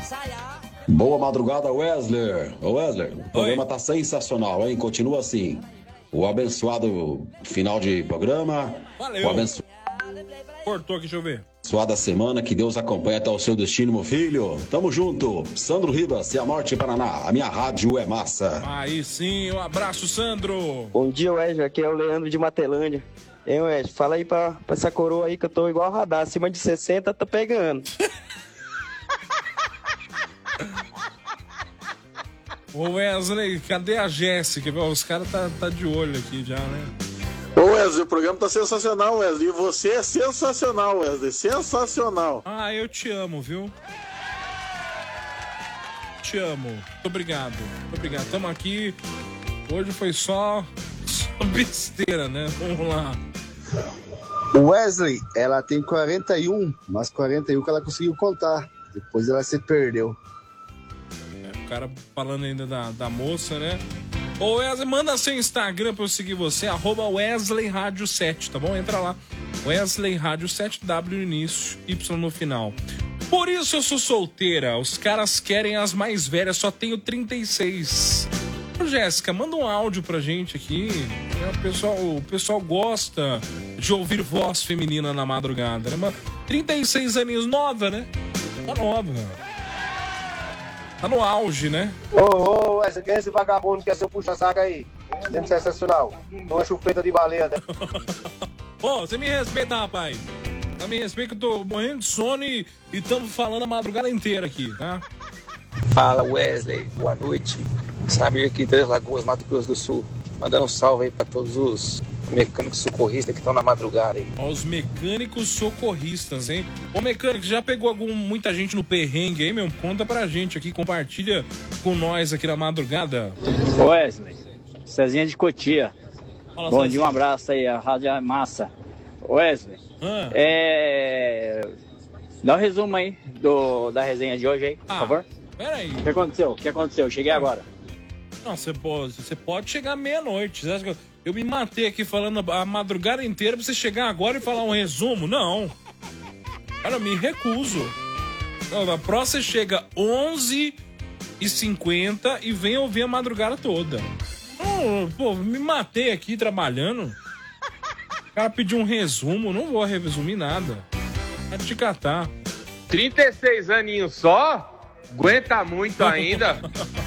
Boa madrugada, Wesley. Ô Wesley, o programa tá sensacional, hein? Continua assim. O abençoado final de programa. Valeu. O abençoado... Cortou aqui, deixa eu ver. Abençoada semana, que Deus acompanhe até o seu destino, meu filho. Tamo junto. Sandro Ribas, a Morte Paraná. A minha rádio é massa. Aí sim, um abraço, Sandro. Bom dia, Wesley. Aqui é o Leandro de Matelândia. Hein, Wesley? Fala aí pra essa coroa aí que eu tô igual a radar. Acima de 60 tá pegando. Ô Wesley, cadê a Jéssica? Os caras tá de olho aqui já, né? Ô Wesley, o programa tá sensacional, Wesley. E você é sensacional, Wesley. Sensacional. Ah, eu te amo, viu? Te amo. Muito obrigado. Muito obrigado. Tamo aqui. Hoje foi só besteira, né? Vamos lá. Wesley, ela tem 41, mas 41 que ela conseguiu contar. Depois ela se perdeu. O cara falando ainda da moça, né? Ô Wesley, manda seu Instagram pra eu seguir você, @Wesley Rádio 7, tá bom? Entra lá. Wesley Rádio 7, W no início, Y no final. Por isso eu sou solteira, os caras querem as mais velhas, só tenho 36. Ô Jéssica, manda um áudio pra gente aqui. O pessoal gosta de ouvir voz feminina na madrugada, né? 36 aninhos, nova, né? Tá nova. Tá no auge, né? Ô, Wesley, quem é esse vagabundo que é seu puxa-saco aí? Sendo sensacional. Uma chupeta de baleia. Ô, você me respeita, rapaz. Você me respeita que eu tô morrendo de sono e estamos falando a madrugada inteira aqui, tá? Fala, Wesley. Boa noite. Samir aqui, Três Lagoas, Mato Grosso do Sul. Mandando um salve aí pra todos os mecânicos socorristas que estão na madrugada aí. Ó, os mecânicos socorristas, hein? Ô, mecânico, já pegou muita gente no perrengue aí, meu? Conta pra gente aqui, compartilha com nós aqui na madrugada. Wesley, Cezinha de Cotia. Fala, Bom Cezinha. dia, um abraço aí, a rádio é massa. Wesley, dá um resumo aí da resenha de hoje aí, por favor. Pera aí. O que aconteceu? Cheguei agora. Não, você pode chegar meia-noite. Você acha que eu me matei aqui falando a madrugada inteira pra você chegar agora e falar um resumo? Não. Cara, eu me recuso. Não, a próxima você chega 11h50 e vem ouvir a madrugada toda. Não, pô, me matei aqui trabalhando. O cara pediu um resumo, não vou resumir nada. Vai te catar. 36 aninhos só? Aguenta muito ainda?